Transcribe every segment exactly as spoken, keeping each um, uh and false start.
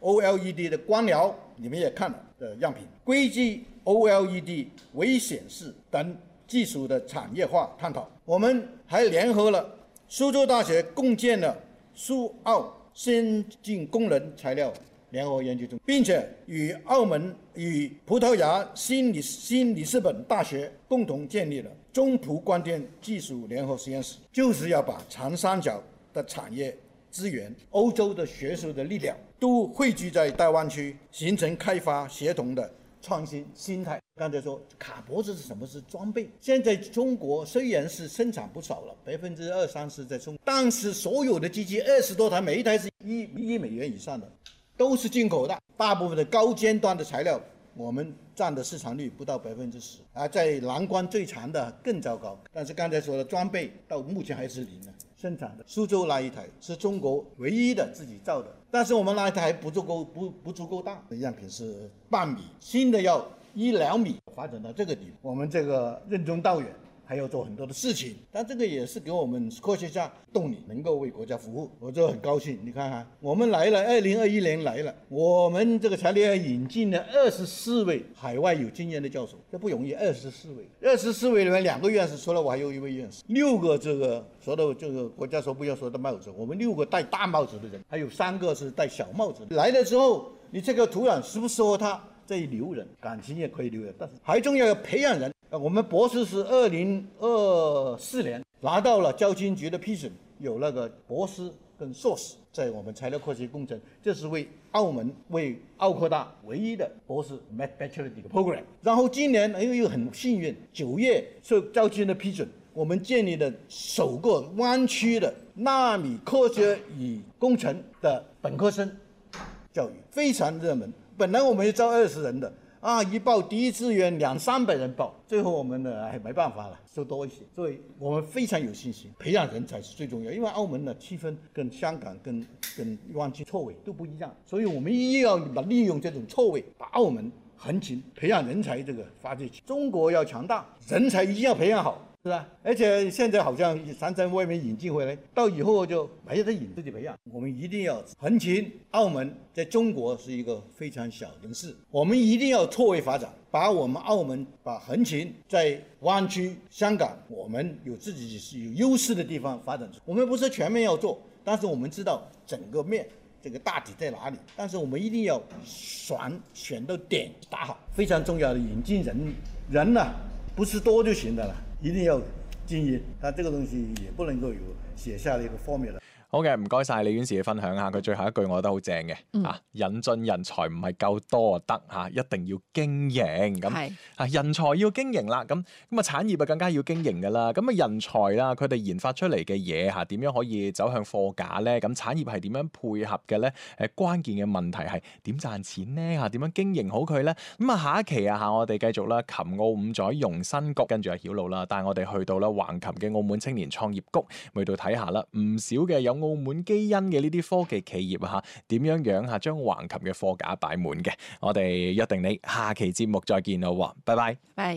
O L E D 的光疗，你们也看了的样品，硅基 O L E D 微显示等技术的产业化探讨。我们还联合了苏州大学共建了苏澳先进工人材料联合研究中，并且与澳门与葡萄牙新里新里斯本大学共同建立了中葡光电技术联合实验室，就是要把长三角的产业资源、欧洲的学术的力量都汇聚在大湾区，形成开发协同的创新心态。刚才说卡脖子是什么？是装备。现在中国虽然是生产不少了，百分之二三十在中国，但是所有的机器二十多台，每一台是一一亿美元以上的，都是进口的。大部分的高尖端的材料，我们占的市场率不到百分之十，而在蓝光最长的更糟糕。但是刚才说的装备到目前还是零呢。生产的苏州那一台是中国唯一的自己造的，但是我们那一台不足够不不足够大，样品是半米，新的要一两米，发展到这个地步，我们这个任重道远，还要做很多的事情。但这个也是给我们科学家动力，能够为国家服务，我就很高兴。你看看，我们来了，二零二一年来了，我们这个材料引进了二十四位海外有经验的教授，这不容易。二十四位，二十四位里面两个院士，除了我还有一位院士，六个这个说的这个国家说不要说的帽子，我们六个戴大帽子的人，还有三个是戴小帽子的。来了之后，你这个土壤适不适合他？这一留人，感情也可以留人，但是还重要要培养人。我们博士是二零二四年拿到了教青局的批准，有那个博士跟硕士在我们材料科学工程，这是为澳门为澳科大唯一的博士 Bachelor 的一个 program。然后今年又又很幸运，九月受教青的批准，我们建立了首个湾区的纳米科学与工程的本科生教育，非常热门。本来我们要招二十人的啊，一报第一志愿两三百人报，最后我们呢还没办法了，收多一些。所以我们非常有信心，培养人才是最重要。因为澳门的气氛跟香港跟跟湾区错位都不一样，所以我们一定要把利用这种错位，把澳门横琴培养人才这个发展起。中国要强大，人才一定要培养好。是吧？而且现在好像常常外面引进回来，到以后就没得引，自己培养。我们一定要横琴，澳门在中国是一个非常小的市，我们一定要错位发展，把我们澳门把横琴在湾区、香港，我们有自己是有优势的地方发展出。我们不是全面要做，但是我们知道整个面这个大体在哪里，但是我们一定要选选到点打好。非常重要的引进人人呢、啊，不是多就行的了。一定要經營，但這個東西也不能夠有寫下一個 formula。 好嘅，唔該晒李院士嘅分享嚇。佢最後一句我覺得好正嘅、嗯、啊，引進人才唔係夠多就得嚇，一定要經營咁啊，人才要經營啦，咁咁啊產業啊更加要經營㗎啦。咁啊人才啦，佢哋研發出嚟嘅嘢嚇點樣可以走向貨架咧？咁產業係點樣配合嘅咧？誒關鍵嘅問題係點賺錢咧？嚇點樣經營好佢咧？咁啊下一期啊嚇我哋繼續啦，琴澳五載容新局，跟住阿曉露啦，帶我哋去到啦橫琴嘅澳門青年創業谷，去到睇下啦，唔少嘅有澳門基因嘅呢啲科技企業啊，點樣樣嚇將橫琴嘅貨架擺滿嘅？我哋約定你下期節目再見咯，拜拜。 拜。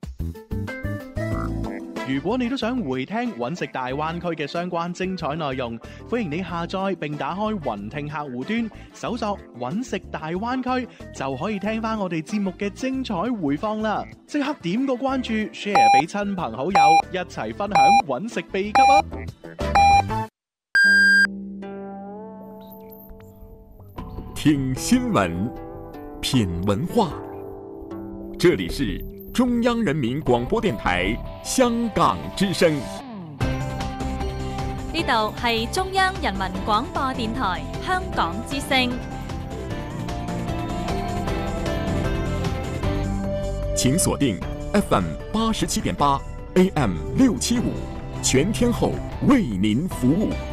如果你都想回聽揾食大灣區嘅相關精彩內容，歡迎你下載並打開雲聽客戶端，搜索揾食大灣區，就可以聽翻我哋節目嘅精彩回放啦！即刻點個關注 ，share 俾親朋好友，一齊分享揾食秘笈啊！ 聽新聞，品文化，這裡是中央人民廣播電台香港之聲。 呢度係中央人民廣播電台香港之聲。 請鎖定 F M 八十七點八 A M 六七五，全天候為您服務。